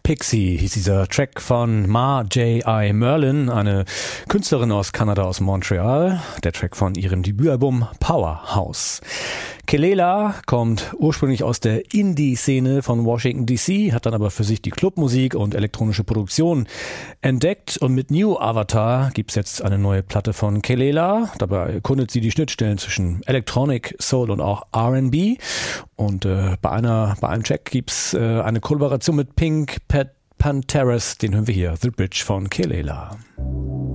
Pixie hieß dieser Track von Ma J.I. Merlin, eine Künstlerin aus Kanada, aus Montreal. Der Track von ihrem Debütalbum Powerhouse. Kelela kommt ursprünglich aus der Indie-Szene von Washington D.C., hat dann aber für sich die Clubmusik und elektronische Produktion entdeckt und mit New Avatar gibt's jetzt eine neue Platte von Kelela. Dabei erkundet sie die Schnittstellen zwischen Electronic, Soul und auch R&B und bei einem Track gibt's eine Kollaboration mit Pink Panthers, den hören wir hier, The Bridge von Kelela.